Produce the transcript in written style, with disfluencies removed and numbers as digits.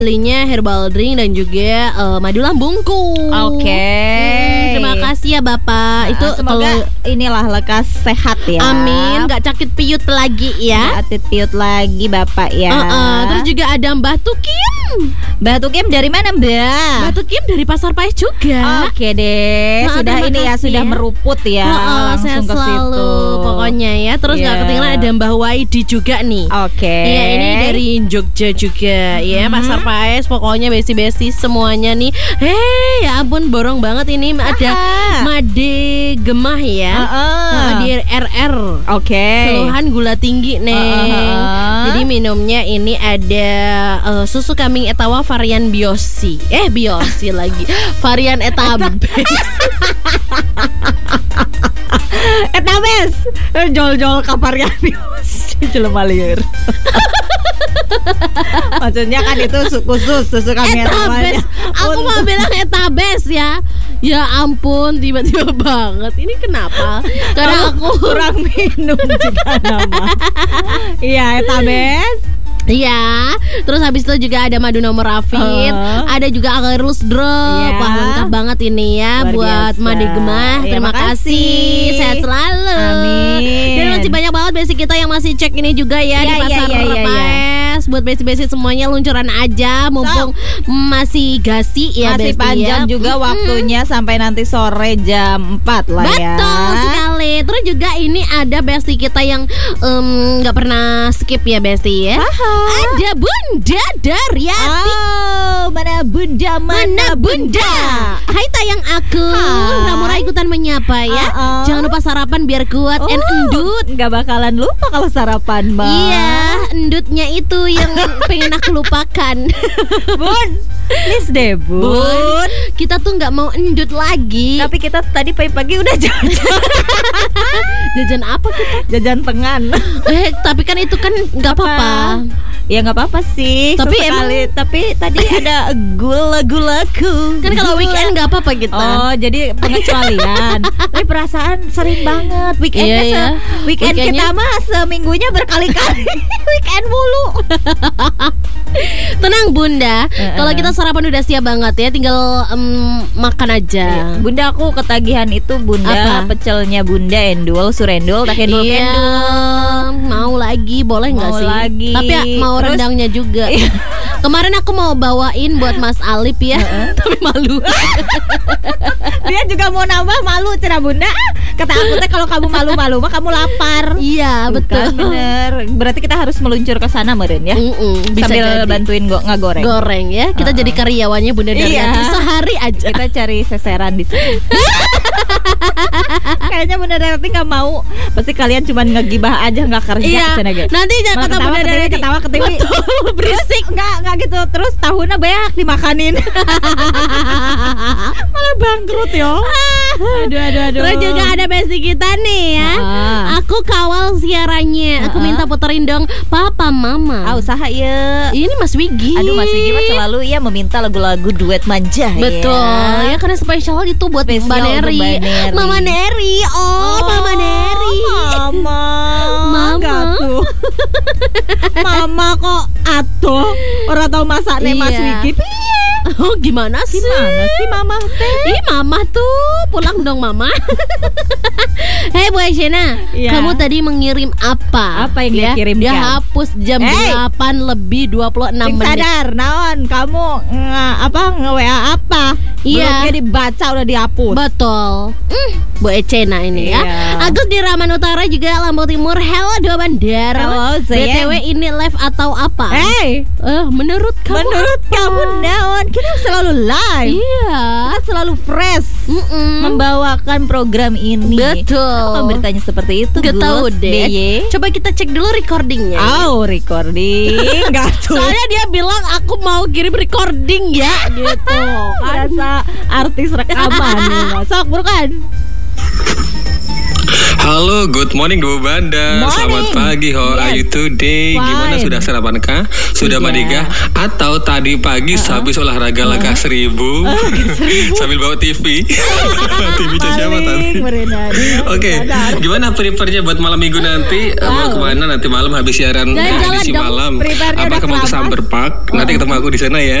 belinya herbal drink dan juga madu lambungku. Oke. Terima kasih ya Bapak. Itu semoga inilah lekas sehat ya. Amin, gak sakit piut lagi ya. Gak sakit piut lagi Bapak ya. Terus juga ada Mbah Tukim. Mbah Tukim dari mana Mbak? Mbah Tukim dari Pasar Pais juga. Oke deh. Sudah ini ya, sudah meruput ya. Langsung ke situ. Pokoknya ya. Terus gak ketinggalan ada Mbah Waidi juga nih. Oke. Ya ini dari Jogja juga ya. Pasar Pais pokoknya besi-besi semuanya nih. Hei ya ampun borong banget ini. Ada Made Gemah ya. Di RR. Oke. Keluhan gula tinggi Neng. Jadi minumnya ini ada susu kambing etawa varian Biosi. Biosi lagi. Varian etabes. Etabes. Jol-jol ka varian Biosi jelema lieur. Maksudnya kan itu khusus susu kambing etabes. Aku mau bilang etabes ya. Ya ampun, tiba-tiba banget. Ini kenapa? Karena aku kurang minum juga nama. Iya, etabes. Iya, terus habis itu juga ada madu nomor Rafid, ada juga Agarus Drop. Wah lengkap banget ini ya. Luar buat Made Gemah. Terima kasih, sehat selalu. Amin. Dan masih banyak banget basic kita yang masih cek ini juga ya di Pasar Pais. Buat basic-basic semuanya luncuran aja, mumpung masih gasi ya. Masih panjang juga waktunya sampai nanti sore jam 4 lah ya. Betul sekali. Terus juga ini ada bestie kita yang gak pernah skip ya bestie ya. Ada Bunda Daryati. Mana Bunda, mana Bunda. Hai tayang aku. Ramura ikutan menyapa ya. Jangan lupa sarapan biar kuat and endut. Gak bakalan lupa kalau sarapan Mbak. Iya, endutnya itu yang pengen aku lupakan. Bun, please deh Bun. Kita tuh gak mau endut lagi. Tapi kita tadi pagi-pagi udah jajan. Jajan apa kita? Jajan tengan. Tapi kan itu kan gak apa-apa. Ya nggak apa-apa sih. Tapi tapi tadi ada gula-gulaku. Kan kalau weekend nggak apa-apa gitu. Oh jadi pengecualian. Tapi perasaan sering banget weekendnya. Weekend kita mah seminggunya berkali-kali. Weekend mulu. Tenang Bunda, kalau kita sarapan udah siap banget ya, tinggal makan aja. Bunda aku ketagihan itu Bunda. Apa? Pecelnya Bunda endul, surendul, tak endul kendul. Mau lagi, boleh nggak sih? Lagi. Tapi ya, mau rendangnya juga. Kemarin aku mau bawain buat Mas Alip ya, tapi malu. Dia juga mau nambah malu cerah Bunda. Kata aku teh kalau kamu malu-malu mah kamu lapar. Iya betul. Bener. Berarti kita harus meluncur ke sana meren ya. Bisa sambil jadi. Bantuin ngagoreng. Goreng ya. Kita jadi karyawannya Bunda Daryati sehari aja. Kita cari seseran di sini. Kayaknya Bunda Daryati nggak mau. Pasti kalian cuma ngegibah aja nggak kerja. Iya. Nanti jangan kata Bunda Daryati ketawa ke TV. Berisik. Nggak gitu. Terus tahunnya banyak dimakanin. Malah bangkrut yo. Aduh. Terus juga ada bestie kita nih ya. Aku kawal siarannya. Aku minta puterin dong Papa Mama. Usaha ya. Ini Mas Wigi. Aduh Mas Wigi mah selalu meminta lagu-lagu duet manja. Betul ya karena spesial itu buat Mbak Neri. Mama Neri. Mama Neri. Mama tuh. Mama kok atuh orang tahu masak nih Mas Wigi. Oh gimana sih Mama teh? Ih Mama tuh pulang dong Mama. Hei Bu Aisyena, kamu tadi mengirim apa? Apa yang dia kirimkan? Dia hapus jam 8 lebih 26 menit. Sadar, naon kamu nge-WA apa? Iya. Belum dibaca udah dihapus. Betul. Bu Ecena ini ya. Agus di Raman Utara juga Lombok Timur. Hello dua bandara. Halo sayang. BTW ini live atau apa? Menurut kamu naon? Kita selalu live. Iya. Kita selalu fresh membawakan program ini. Betul. Apa beritanya seperti itu? Gak tahu deh. Coba kita cek dulu recordingnya. Recording. Gak tuh. Soalnya dia bilang aku mau kirim recording ya gitu. Rasa artis rekaman. Sok bukan. Halo, good morning Dua Banda. Selamat pagi, how are you today? Gimana, sudah sarapankah? Sudah mandikah? Atau tadi pagi habis olahraga langkah 1000 sambil bawa TV? TV siapa tadi? Oke, gimana prepare-nya buat malam minggu nanti? Mau kemana nanti malam habis siaran edisi malam? Apakah mau ke Summer Park? Nanti ketemu aku di sana ya.